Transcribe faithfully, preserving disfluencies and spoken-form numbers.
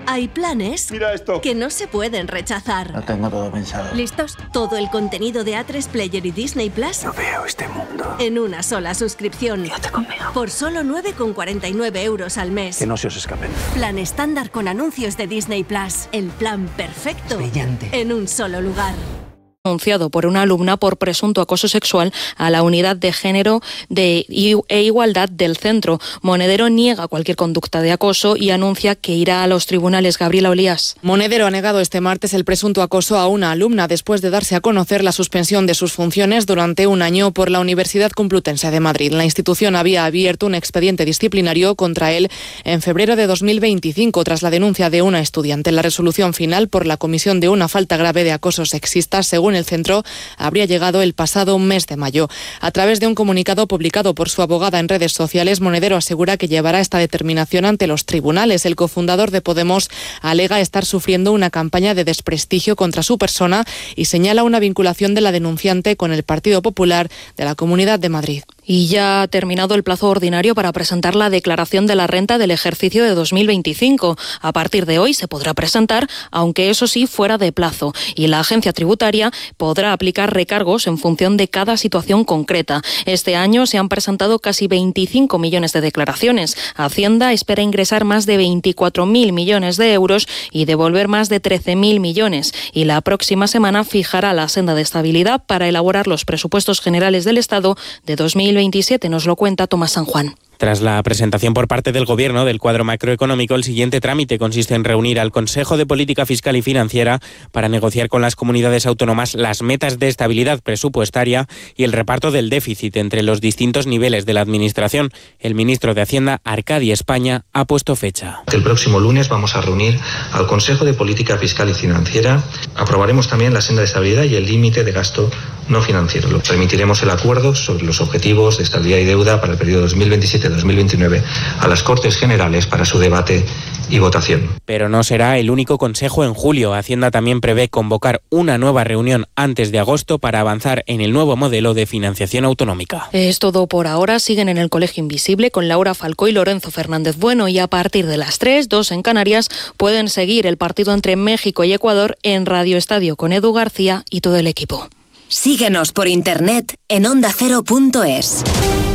Hay planes Mira esto. que no se pueden rechazar. Lo tengo todo pensado. ¿Listos? Todo el contenido de A tres Player y Disney Plus No veo este mundo. en una sola suscripción. Quédate conmigo. Por solo nueve con cuarenta y nueve euros al mes. Que no se os escapen. Plan estándar con anuncios de Disney Plus. El plan perfecto. Brillante. En un solo lugar. Denunciado por una alumna por presunto acoso sexual a la unidad de género de, e igualdad del centro. Monedero niega cualquier conducta de acoso y anuncia que irá a los tribunales. Gabriela Olías. Monedero ha negado este martes el presunto acoso a una alumna después de darse a conocer la suspensión de sus funciones durante un año por la Universidad Complutense de Madrid. La institución había abierto un expediente disciplinario contra él en febrero de dos mil veinticinco tras la denuncia de una estudiante. La resolución final por la comisión de una falta grave de acoso sexista, según el centro, habría llegado el pasado mes de mayo. A través de un comunicado publicado por su abogada en redes sociales, Monedero asegura que llevará esta determinación ante los tribunales. El cofundador de Podemos alega estar sufriendo una campaña de desprestigio contra su persona y señala una vinculación de la denunciante con el Partido Popular de la Comunidad de Madrid. Y ya ha terminado el plazo ordinario para presentar la declaración de la renta del ejercicio de dos mil veinticinco. A partir de hoy se podrá presentar, aunque eso sí fuera de plazo, y la agencia tributaria podrá aplicar recargos en función de cada situación concreta. Este año se han presentado casi veinticinco millones de declaraciones. Hacienda espera ingresar más de veinticuatro mil millones de euros y devolver más de trece mil millones. Y la próxima semana fijará la senda de estabilidad para elaborar los presupuestos generales del Estado de dos mil veintisiete, nos lo cuenta Tomás San Juan. Tras la presentación por parte del Gobierno del cuadro macroeconómico, el siguiente trámite consiste en reunir al Consejo de Política Fiscal y Financiera para negociar con las comunidades autónomas las metas de estabilidad presupuestaria y el reparto del déficit entre los distintos niveles de la Administración. El ministro de Hacienda, Arcadi España, ha puesto fecha. El próximo lunes vamos a reunir al Consejo de Política Fiscal y Financiera. Aprobaremos también la senda de estabilidad y el límite de gasto no financiero. Remitiremos el acuerdo sobre los objetivos de estabilidad y deuda para el periodo dos mil veintisiete dos mil veintinueve a las Cortes Generales para su debate y votación. Pero no será el único consejo en julio. Hacienda también prevé convocar una nueva reunión antes de agosto para avanzar en el nuevo modelo de financiación autonómica. Es todo por ahora. Siguen en el Colegio Invisible con Laura Falcó y Lorenzo Fernández Bueno, y a partir de las tres, dos en Canarias, pueden seguir el partido entre México y Ecuador en Radio Estadio con Edu García y todo el equipo. Síguenos por internet en onda cero punto es.